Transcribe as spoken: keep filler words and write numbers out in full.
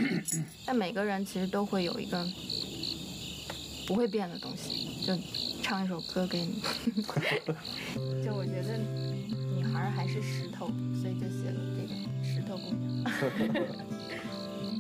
但每个人其实都会有一个不会变的东西，就唱一首歌给你。就我觉得女孩还是石头，所以就写了这个石头姑娘。